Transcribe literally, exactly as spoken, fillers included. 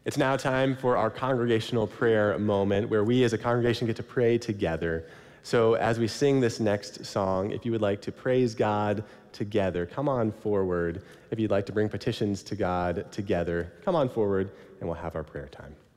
It's now time for our congregational prayer moment where we as a congregation get to pray together. So as we sing this next song, if you would like to praise God together, come on forward. If you'd like to bring petitions to God together, come on forward and we'll have our prayer time.